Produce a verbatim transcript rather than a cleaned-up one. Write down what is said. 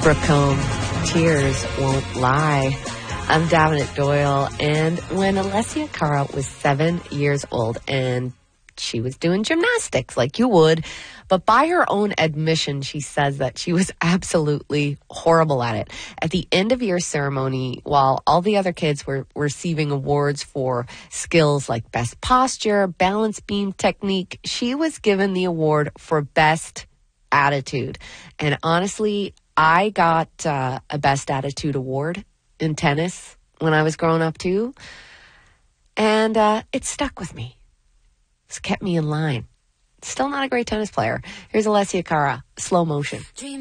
Brooke, tears won't lie. I'm Davenant Doyle, and when Alessia Cara was seven years old, and she was doing gymnastics like you would, but by her own admission, she says that she was absolutely horrible at it. At the end of year ceremony, while all the other kids were receiving awards for skills like best posture, balance beam technique, she was given the award for best attitude. And honestly, I got uh, a best attitude award in tennis when I was growing up too. And uh, it stuck with me. It's kept me in line. Still not a great tennis player. Here's Alessia Cara, slow motion.